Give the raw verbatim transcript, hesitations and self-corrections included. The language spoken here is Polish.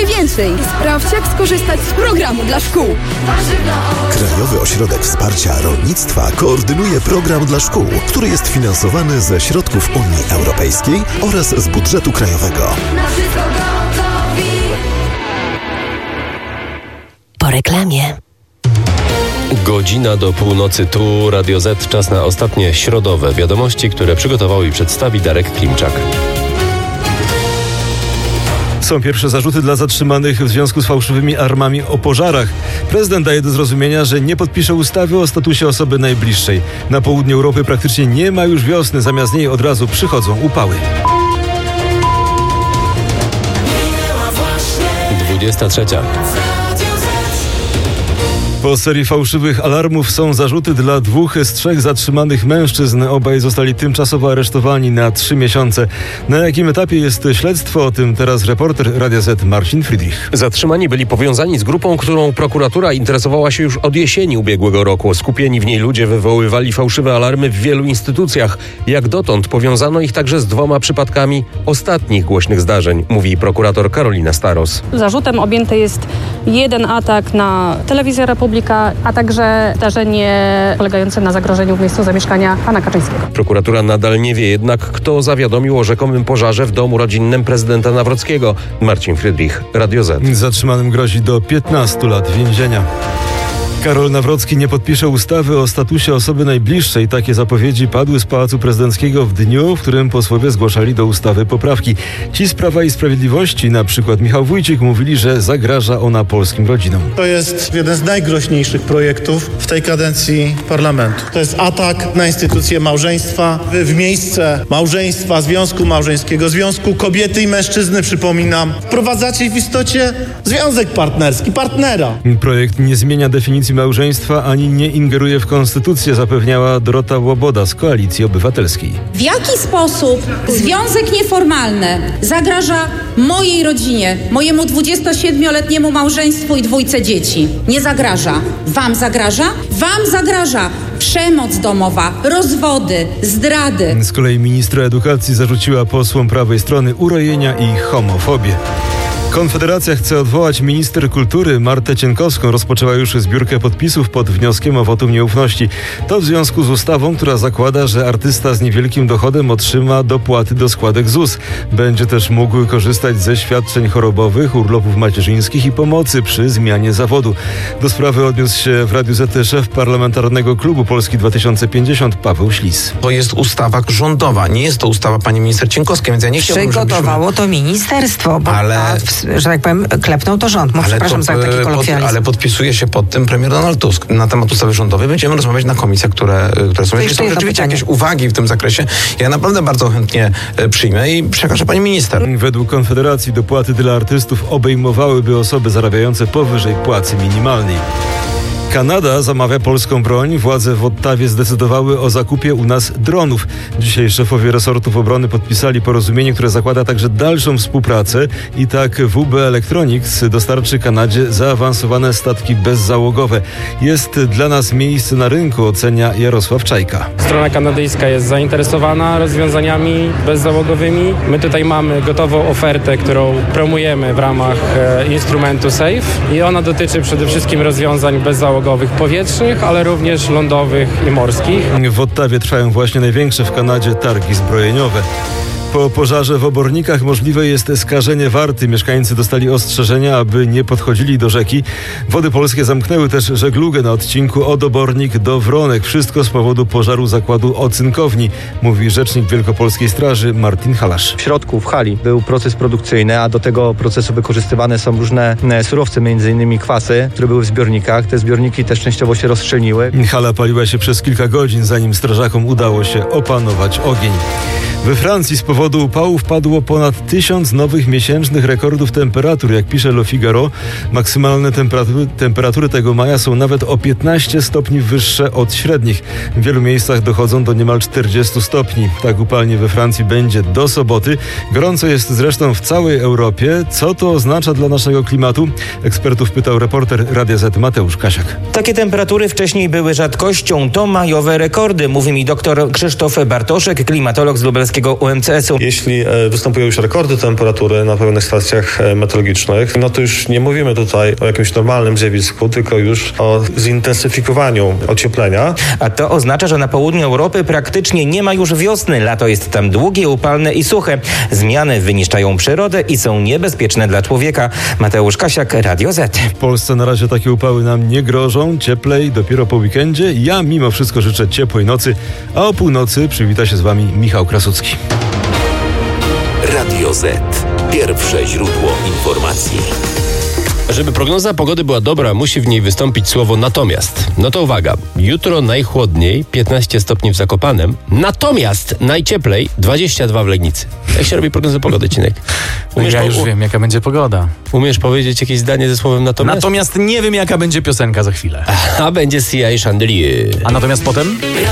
jeszcze więcej. Sprawdź, jak skorzystać z programu dla szkół. Krajowy Ośrodek Wsparcia Rolnictwa koordynuje program dla szkół, który jest finansowany ze środków Unii Europejskiej oraz z budżetu krajowego. Po reklamie. Godzina do północy, tu Radio Z. Czas na ostatnie środowe wiadomości, które przygotował i przedstawi Darek Klimczak. Są pierwsze zarzuty dla zatrzymanych w związku z fałszywymi alarmami o pożarach. Prezydent daje do zrozumienia, że nie podpisze ustawy o statusie osoby najbliższej. Na południu Europy praktycznie nie ma już wiosny, zamiast niej od razu przychodzą upały. dwudziesta trzecia. Po serii fałszywych alarmów są zarzuty dla dwóch z trzech zatrzymanych mężczyzn. Obaj zostali tymczasowo aresztowani na trzy miesiące. Na jakim etapie jest śledztwo? O tym teraz reporter Radia Z Marcin Friedrich. Zatrzymani byli powiązani z grupą, którą prokuratura interesowała się już od jesieni ubiegłego roku. Skupieni w niej ludzie wywoływali fałszywe alarmy w wielu instytucjach. Jak dotąd powiązano ich także z dwoma przypadkami ostatnich głośnych zdarzeń, mówi prokurator Karolina Staros. Zarzutem objęty jest jeden atak na Telewizję Republika, a także zdarzenie polegające na zagrożeniu w miejscu zamieszkania pana Kaczyńskiego. Prokuratura nadal nie wie jednak, kto zawiadomił o rzekomym pożarze w domu rodzinnym prezydenta Nawrockiego. Marcin Friedrich, Radio Z. Zatrzymanym grozi do piętnastu lat więzienia. Karol Nawrocki nie podpisze ustawy o statusie osoby najbliższej. Takie zapowiedzi padły z Pałacu Prezydenckiego w dniu, w którym posłowie zgłaszali do ustawy poprawki. Ci z Prawa i Sprawiedliwości, na przykład Michał Wójcik, mówili, że zagraża ona polskim rodzinom. To jest jeden z najgroźniejszych projektów w tej kadencji parlamentu. To jest atak na instytucję małżeństwa, w miejsce małżeństwa, związku małżeńskiego, związku kobiety i mężczyzny, przypominam. Wprowadzacie w istocie związek partnerski, partnera. Projekt nie zmienia definicji małżeństwa ani nie ingeruje w konstytucję, zapewniała Dorota Łoboda z Koalicji Obywatelskiej. W jaki sposób związek nieformalny zagraża mojej rodzinie, mojemu dwudziestosiedmioletniemu małżeństwu i dwójce dzieci? Nie zagraża. Wam zagraża? Wam zagraża przemoc domowa, rozwody, zdrady. Z kolei ministra edukacji zarzuciła posłom prawej strony urojenia i homofobię. Konfederacja chce odwołać minister kultury Martę Cienkowską. Rozpoczęła już zbiórkę podpisów pod wnioskiem o wotum nieufności. To w związku z ustawą, która zakłada, że artysta z niewielkim dochodem otrzyma dopłaty do składek Z U S. Będzie też mógł korzystać ze świadczeń chorobowych, urlopów macierzyńskich i pomocy przy zmianie zawodu. Do sprawy odniósł się w Radiu Z szef Parlamentarnego Klubu Polski dwa tysiące pięćdziesiąt Paweł Ślis. To jest ustawa rządowa, nie jest to ustawa pani minister Cienkowskiej, więc ja nie chciałbym, Przygotowało żebyśmy... to ministerstwo, bo ale... a, że tak powiem, klepnął to rząd. Mo, przepraszam to, za taki kolokwializm. Pod, ale podpisuje się pod tym premier Donald Tusk. Na temat ustawy rządowej będziemy rozmawiać na komisjach, które, które są. Jeśli są rzeczywiście pytanie. Jakieś uwagi w tym zakresie, ja naprawdę bardzo chętnie przyjmę i przekażę pani minister. Według Konfederacji dopłaty dla artystów obejmowałyby osoby zarabiające powyżej płacy minimalnej. Kanada zamawia polską broń. Władze w Ottawie zdecydowały o zakupie u nas dronów. Dzisiaj szefowie resortów obrony podpisali porozumienie, które zakłada także dalszą współpracę. I tak W B Electronics dostarczy Kanadzie zaawansowane statki bezzałogowe. Jest dla nas miejsce na rynku, ocenia Jarosław Czajka. Strona kanadyjska jest zainteresowana rozwiązaniami bezzałogowymi. My tutaj mamy gotową ofertę, którą promujemy w ramach e, instrumentu SAFE i ona dotyczy przede wszystkim rozwiązań bezzałogowych powietrznych, ale również lądowych i morskich. W Ottawie trwają właśnie największe w Kanadzie targi zbrojeniowe. Po pożarze w Obornikach możliwe jest skażenie warty. Mieszkańcy dostali ostrzeżenia, aby nie podchodzili do rzeki. Wody Polskie zamknęły też żeglugę na odcinku od Obornik do Wronek. Wszystko z powodu pożaru zakładu ocynkowni, mówi rzecznik Wielkopolskiej Straży Martin Halasz. W środku, w hali, był proces produkcyjny, a do tego procesu wykorzystywane są różne surowce, między innymi kwasy, które były w zbiornikach. Te zbiorniki też częściowo się rozszczelniły. Hala paliła się przez kilka godzin, zanim strażakom udało się opanować ogień. We Francji z powodu upałów padło ponad tysiąc nowych miesięcznych rekordów temperatur. Jak pisze Le Figaro, maksymalne temperatury, temperatury tego maja są nawet o piętnaście stopni wyższe od średnich. W wielu miejscach dochodzą do niemal czterdziestu stopni. Tak upalnie we Francji będzie do soboty. Gorąco jest zresztą w całej Europie. Co to oznacza dla naszego klimatu? Ekspertów pytał reporter Radia Z Mateusz Kasiak. Takie temperatury wcześniej były rzadkością. To majowe rekordy, mówi mi doktor Krzysztof Bartoszek, klimatolog z lubelskiego U M C S Farenheitu. Jeśli e, występują już rekordy temperatury na pewnych stacjach e, meteorologicznych, no to już nie mówimy tutaj o jakimś normalnym zjawisku, tylko już o zintensyfikowaniu ocieplenia. A to oznacza, że na południu Europy praktycznie nie ma już wiosny. Lato jest tam długie, upalne i suche. Zmiany wyniszczają przyrodę i są niebezpieczne dla człowieka. Mateusz Kasiak, Radio Z. W Polsce na razie takie upały nam nie grożą. Cieplej dopiero po weekendzie. Ja mimo wszystko życzę ciepłej nocy, a o północy przywita się z wami Michał Krasucki. Radio Z. Pierwsze źródło informacji. Żeby prognoza pogody była dobra, musi w niej wystąpić słowo natomiast. No to uwaga, jutro najchłodniej, piętnaście stopni w Zakopanem, natomiast najcieplej, dwadzieścia dwa w Legnicy. Jak się robi prognozę pogody, Cinek? Umiesz, ja już u... wiem, jaka będzie pogoda. Umiesz powiedzieć jakieś zdanie ze słowem natomiast? Natomiast nie wiem, jaka będzie piosenka za chwilę. A będzie C I Chandelier. A natomiast potem?